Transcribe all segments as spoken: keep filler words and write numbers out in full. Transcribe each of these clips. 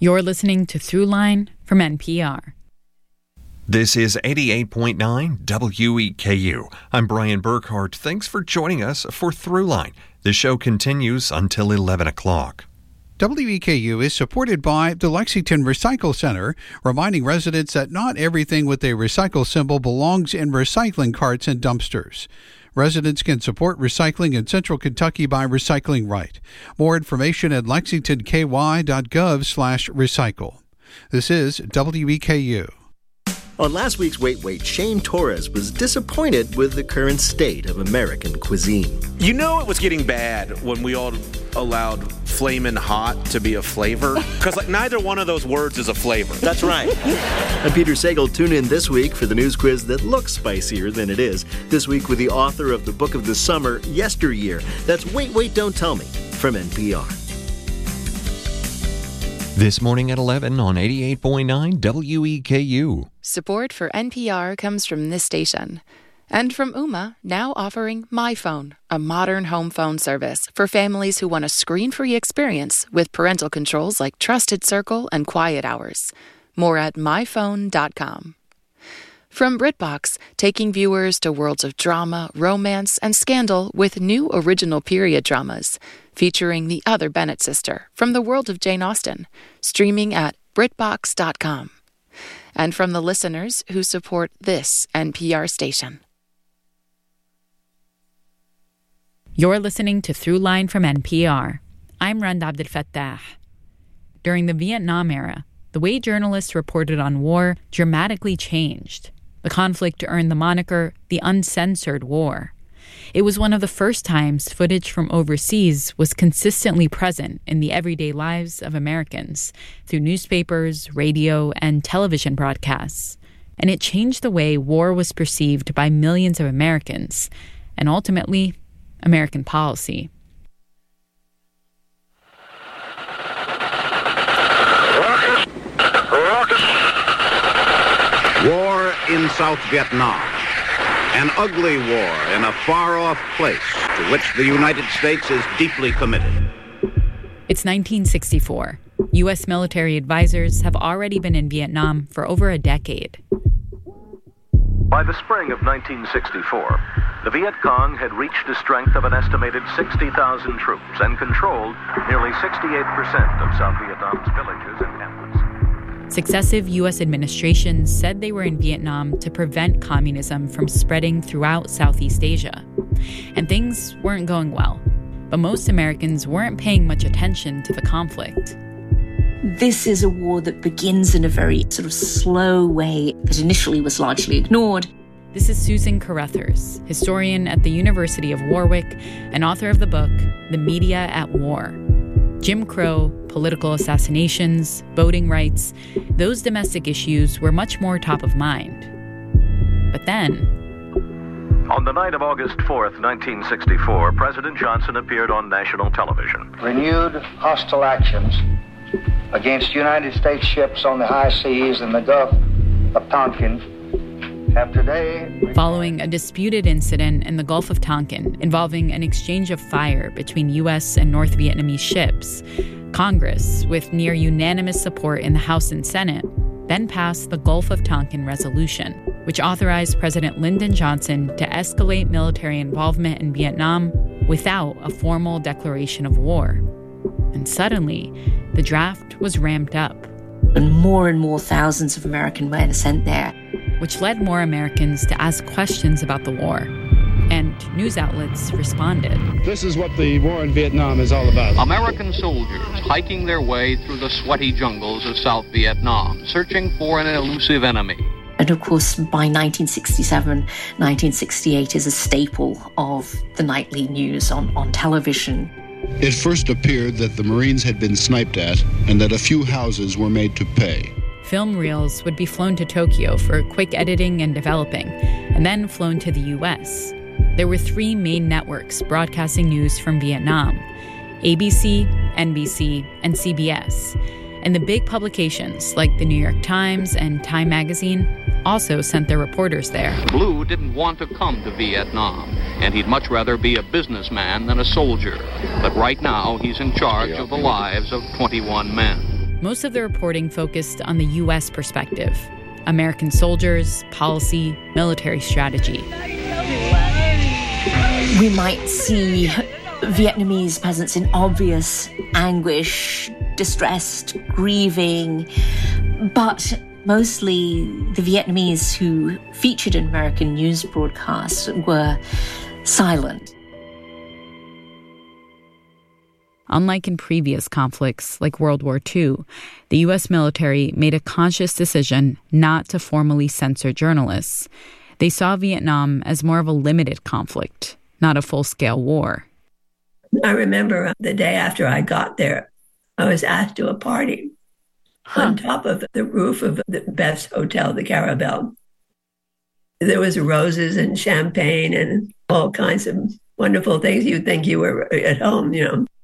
You're listening to Throughline from N P R. This is eighty-eight point nine W E K U. I'm Brian Burkhart. Thanks for joining us for Throughline. The show continues until eleven o'clock. W E K U is supported by the Lexington Recycle Center, reminding residents that not everything with a recycle symbol belongs in recycling carts and dumpsters. Residents can support recycling in Central Kentucky by recycling right. More information at lexingtonky.gov slash recycle. This is W E K U. On last week's Wait Wait, Shane Torres was disappointed with the current state of American cuisine. You know it was getting bad when we all allowed flamin' hot to be a flavor? Because like neither one of those words is a flavor. That's right. I'm Peter Sagal. Tune in this week for the news quiz that looks spicier than it is. This week with the author of the book of the summer, Yesteryear. That's Wait Wait, Don't Tell Me from N P R. This morning at eleven on eighty-eight point nine W E K U. Support for N P R comes from this station. And from Ooma, now offering MyPhone, a modern home phone service for families who want a screen-free experience with parental controls like Trusted Circle and Quiet Hours. More at my phone dot com. From BritBox, taking viewers to worlds of drama, romance, and scandal with new original period dramas, featuring the other Bennett sister from the world of Jane Austen, streaming at brit box dot com. And from the listeners who support this N P R station. You're listening to Throughline from N P R. I'm Rand Abdel Fattah. During the Vietnam era, the way journalists reported on war dramatically changed. The conflict earned the moniker the Uncensored War. It was one of the first times footage from overseas was consistently present in the everyday lives of Americans through newspapers, radio, and television broadcasts. And it changed the way war was perceived by millions of Americans, and ultimately, American policy. Rockets! Rockets! War in South Vietnam. An ugly war in a far-off place to which the United States is deeply committed. It's nineteen sixty-four. U S military advisors have already been in Vietnam for over a decade. By the spring of nineteen sixty-four, the Viet Cong had reached a strength of an estimated sixty thousand troops and controlled nearly sixty-eight percent of South Vietnam's villages and hamlets. Successive U S administrations said they were in Vietnam to prevent communism from spreading throughout Southeast Asia. And things weren't going well. But most Americans weren't paying much attention to the conflict. This is a war that begins in a very sort of slow way that initially was largely ignored. This is Susan Carruthers, historian at the University of Warwick and author of the book, The Media at War. Jim Crow, political assassinations, voting rights, those domestic issues were much more top of mind. But then... On the night of August fourth, nineteen sixty-four, President Johnson appeared on national television. Renewed hostile actions against United States ships on the high seas in the Gulf of Tonkin have today... Following a disputed incident in the Gulf of Tonkin involving an exchange of fire between U S and North Vietnamese ships, Congress, with near unanimous support in the House and Senate, then passed the Gulf of Tonkin Resolution, which authorized President Lyndon Johnson to escalate military involvement in Vietnam without a formal declaration of war. And suddenly, the draft was ramped up. And more and more thousands of American men are sent there. Which led more Americans to ask questions about the war. And news outlets responded. This is what the war in Vietnam is all about. American soldiers hiking their way through the sweaty jungles of South Vietnam, searching for an elusive enemy. And of course, by nineteen sixty-seven, nineteen sixty-eight is a staple of the nightly news on, on television. It first appeared that the Marines had been sniped at and that a few houses were made to pay. Film reels would be flown to Tokyo for quick editing and developing, and then flown to the U S. There were three main networks broadcasting news from Vietnam: A B C, N B C, and C B S. And the big publications like the New York Times and Time magazine also sent their reporters there. Blue didn't want to come to Vietnam, and he'd much rather be a businessman than a soldier. But right now, he's in charge of the lives of twenty-one men. Most of the reporting focused on the U S perspective: American soldiers, policy, military strategy. We might see Vietnamese peasants in obvious anguish, distressed, grieving, but mostly the Vietnamese who featured in American news broadcasts were silent. Unlike in previous conflicts like World War Two, the U S military made a conscious decision not to formally censor journalists. They saw Vietnam as more of a limited conflict, not a full-scale war. I remember the day after I got there, I was asked to a party huh. on top of the roof of the best hotel, the Carabelle. There was roses and champagne and all kinds of wonderful things. You'd think you were at home, you know.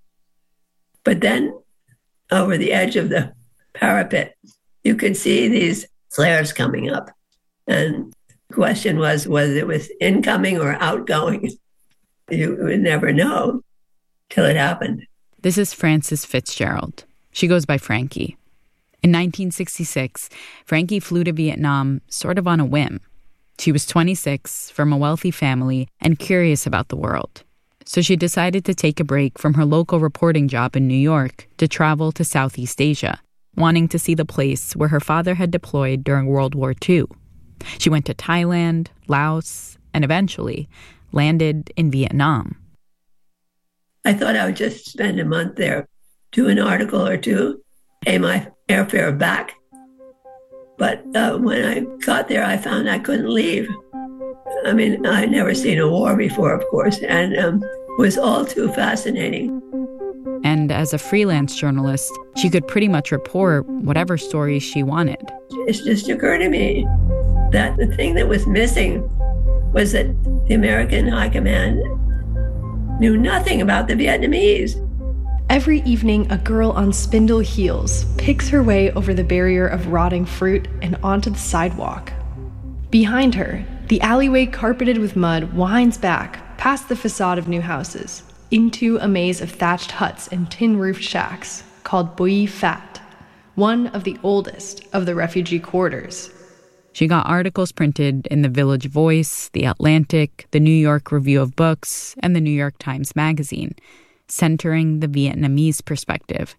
But then over the edge of the parapet, you could see these flares coming up. And the question was whether it was incoming or outgoing. You would never know till it happened. This is Frances Fitzgerald. She goes by Frankie. In nineteen sixty-six, Frankie flew to Vietnam sort of on a whim. She was twenty-six, from a wealthy family, and curious about the world. So she decided to take a break from her local reporting job in New York to travel to Southeast Asia, wanting to see the place where her father had deployed during World War Two. She went to Thailand, Laos, and eventually landed in Vietnam. I thought I would just spend a month there, do an article or two, pay my airfare back. But uh, when I got there, I found I couldn't leave. I mean, I'd never seen a war before, of course, and um, it was all too fascinating. And as a freelance journalist, she could pretty much report whatever stories she wanted. It just occurred to me that the thing that was missing was that the American High Command knew nothing about the Vietnamese. Every evening, a girl on spindle heels picks her way over the barrier of rotting fruit and onto the sidewalk. Behind her, the alleyway carpeted with mud winds back past the facade of new houses into a maze of thatched huts and tin-roofed shacks called Bui Phat, one of the oldest of the refugee quarters. She got articles printed in the Village Voice, the Atlantic, the New York Review of Books, and the New York Times Magazine, centering the Vietnamese perspective.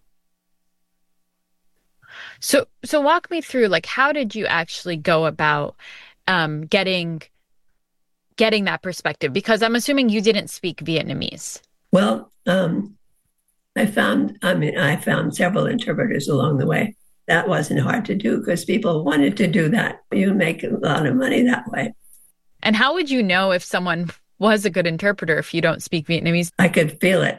So, so walk me through, like, how did you actually go about um, getting getting that perspective? Because I'm assuming you didn't speak Vietnamese. Well, um, I found, I mean, I found several interpreters along the way. That wasn't hard to do because people wanted to do that. You make a lot of money that way. And how would you know if someone was a good interpreter if you don't speak Vietnamese? I could feel it.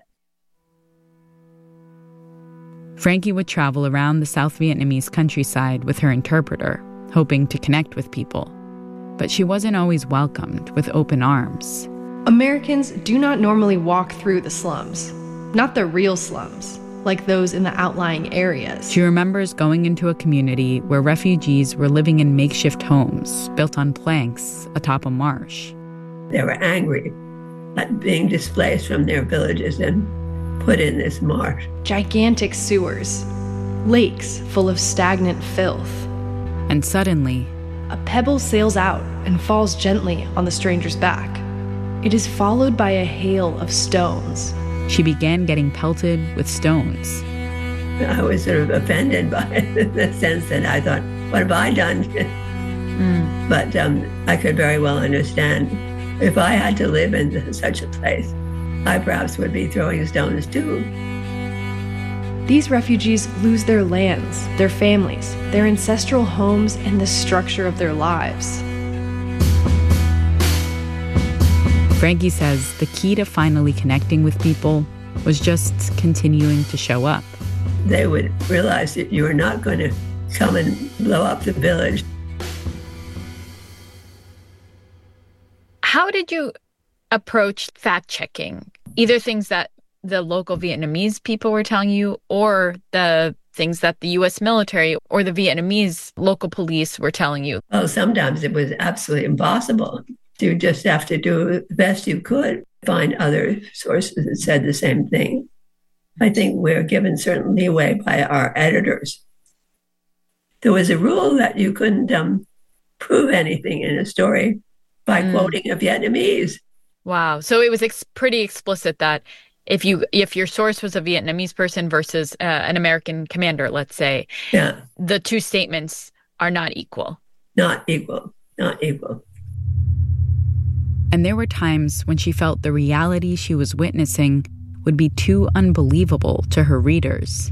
Frankie would travel around the South Vietnamese countryside with her interpreter, hoping to connect with people. But she wasn't always welcomed with open arms. Americans do not normally walk through the slums, not the real slums, like those in the outlying areas. She remembers going into a community where refugees were living in makeshift homes built on planks atop a marsh. They were angry at being displaced from their villages and put in this marsh. Gigantic sewers, lakes full of stagnant filth. And suddenly, a pebble sails out and falls gently on the stranger's back. It is followed by a hail of stones. She began getting pelted with stones. I was sort of offended by it in the sense that I thought, what have I done? Mm. But um, I could very well understand if I had to live in such a place, I perhaps would be throwing stones too. These refugees lose their lands, their families, their ancestral homes, and the structure of their lives. Frankie says the key to finally connecting with people was just continuing to show up. They would realize that you were not going to come and blow up the village. How did you approach fact-checking? Either things that the local Vietnamese people were telling you or the things that the U S military or the Vietnamese local police were telling you? Well, sometimes it was absolutely impossible. You just have to do the best you could, find other sources that said the same thing. I think we're given certain leeway by our editors. There was a rule that you couldn't um, prove anything in a story by mm. quoting a Vietnamese. Wow. So it was ex- pretty explicit that if you if your source was a Vietnamese person versus uh, an American commander, let's say, yeah, the two statements are not equal. Not equal. Not equal. And there were times when she felt the reality she was witnessing would be too unbelievable to her readers.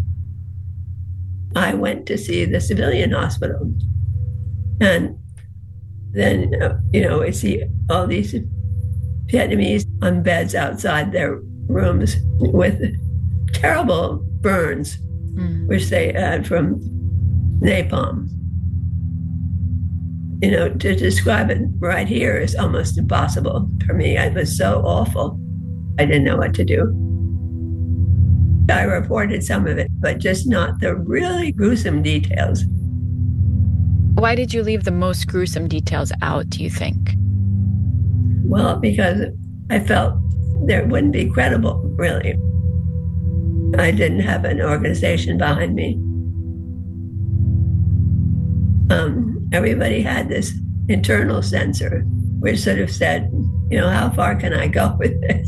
I went to see the civilian hospital. And then, uh, you know, I see all these Vietnamese on beds outside their rooms with terrible burns, mm. which they had from napalm. You know, to describe it right here is almost impossible for me. It was so awful. I didn't know what to do. I reported some of it, but just not the really gruesome details. Why did you leave the most gruesome details out, do you think? Well, because I felt there wouldn't be credible, really. I didn't have an organization behind me. Um, everybody had this internal censor, which sort of said, you know, how far can I go with this?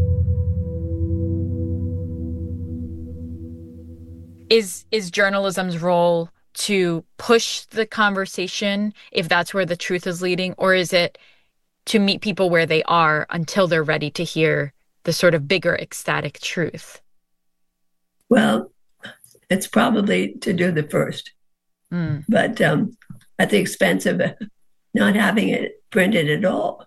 Is is journalism's role to push the conversation if that's where the truth is leading, or is it to meet people where they are until they're ready to hear the sort of bigger ecstatic truth? Well, it's probably to do the first, mm. but um, at the expense of not having it printed at all.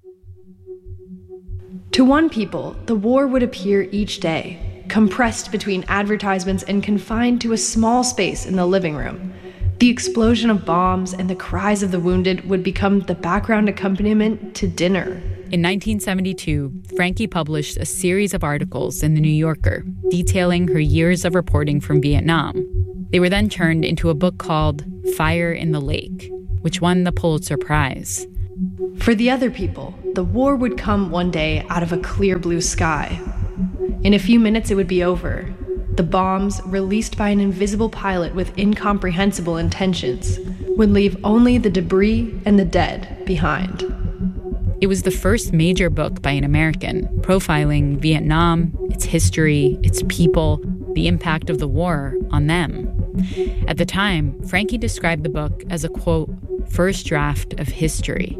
To one people, the war would appear each day, compressed between advertisements and confined to a small space in the living room. The explosion of bombs and the cries of the wounded would become the background accompaniment to dinner. In nineteen seventy-two, Frankie published a series of articles in The New Yorker detailing her years of reporting from Vietnam. They were then turned into a book called Fire in the Lake, which won the Pulitzer Prize. For the other people, the war would come one day out of a clear blue sky. In a few minutes, it would be over. The bombs, released by an invisible pilot with incomprehensible intentions, would leave only the debris and the dead behind. It was the first major book by an American profiling Vietnam, its history, its people, the impact of the war on them. At the time, Frankie described the book as a, quote, first draft of history.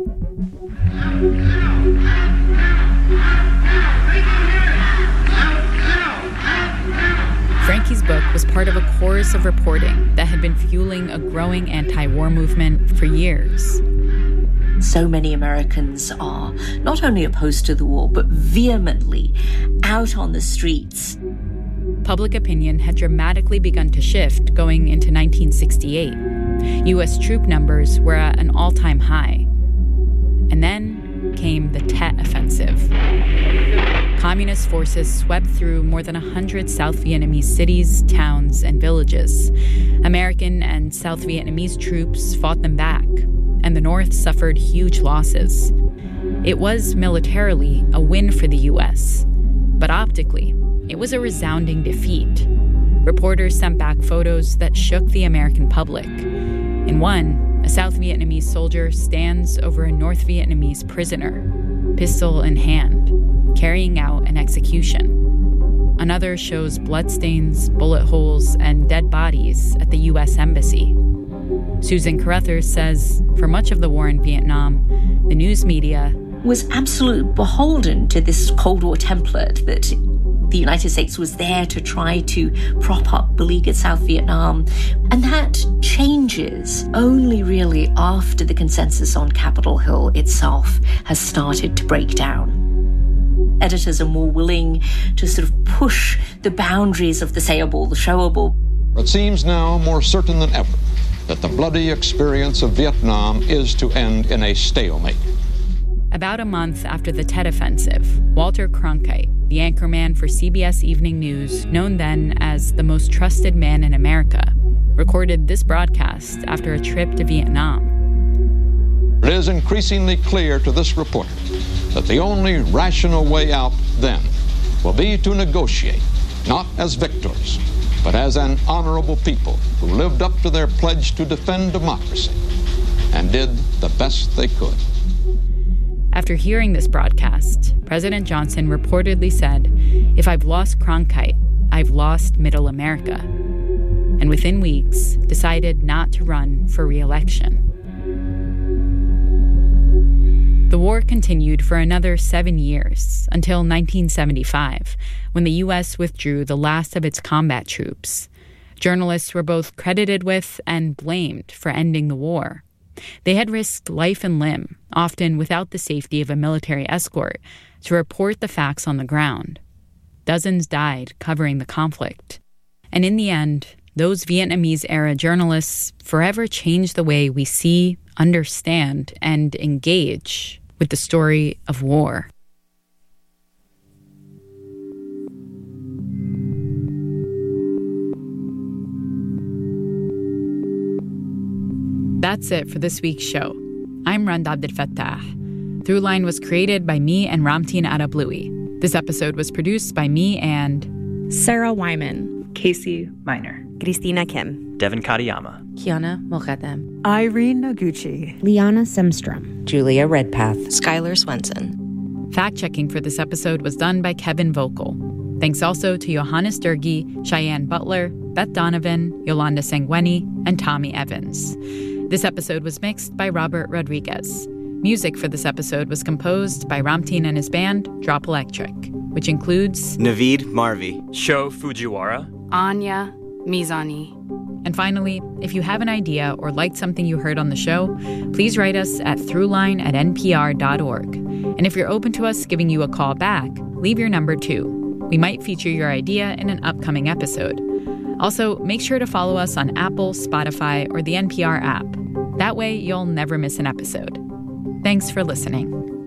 Frankie's book was part of a chorus of reporting that had been fueling a growing anti-war movement for years. So many Americans are not only opposed to the war, but vehemently out on the streets. Public opinion had dramatically begun to shift going into nineteen sixty-eight. U S troop numbers were at an all-time high. And then came the Tet Offensive. Communist forces swept through more than one hundred South Vietnamese cities, towns, and villages. American and South Vietnamese troops fought them back, and the North suffered huge losses. It was militarily a win for the U S, but optically, it was a resounding defeat. Reporters sent back photos that shook the American public. In one, a South Vietnamese soldier stands over a North Vietnamese prisoner, pistol in hand, carrying out an execution. Another shows bloodstains, bullet holes, and dead bodies at the U S Embassy. Susan Carruthers says for much of the war in Vietnam, the news media was absolutely beholden to this Cold War template that the United States was there to try to prop up beleaguered South Vietnam. And that changes only really after the consensus on Capitol Hill itself has started to break down. Editors are more willing to sort of push the boundaries of the sayable, the showable. It seems now more certain than ever that the bloody experience of Vietnam is to end in a stalemate. About a month after the Tet Offensive, Walter Cronkite, the anchorman for C B S Evening News, known then as the most trusted man in America, recorded this broadcast after a trip to Vietnam. It is increasingly clear to this reporter that the only rational way out then will be to negotiate not as victors, but as an honorable people who lived up to their pledge to defend democracy and did the best they could. After hearing this broadcast, President Johnson reportedly said, "If I've lost Cronkite, I've lost Middle America," and within weeks decided not to run for re-election. The war continued for another seven years, until nineteen seventy-five, when the U S withdrew the last of its combat troops. Journalists were both credited with and blamed for ending the war. They had risked life and limb, often without the safety of a military escort, to report the facts on the ground. Dozens died covering the conflict. And in the end, those Vietnamese-era journalists forever changed the way we see, understand, and engage with the story of war. That's it for this week's show. I'm Rand Abdel Fattah. Throughline was created by me and Ramtin Arablouei. This episode was produced by me and Sarah Wyman, Casey Miner, Christina Kim, Devin Katayama, Kiana Moghadam, Irene Noguchi, Liana Semstrom, Julia Redpath, Skylar Swenson. Fact-checking for this episode was done by Kevin Vogel. Thanks also to Johannes Durgi, Cheyenne Butler, Beth Donovan, Yolanda Sangweni, and Tommy Evans. This episode was mixed by Robert Rodriguez. Music for this episode was composed by Ramtin and his band, Drop Electric, which includes Naveed Marvi, Sho Fujiwara, Anya Mizani. And finally, if you have an idea or liked something you heard on the show, please write us at throughline at n p r dot org. And if you're open to us giving you a call back, leave your number too. We might feature your idea in an upcoming episode. Also, make sure to follow us on Apple, Spotify, or the N P R app. That way, you'll never miss an episode. Thanks for listening.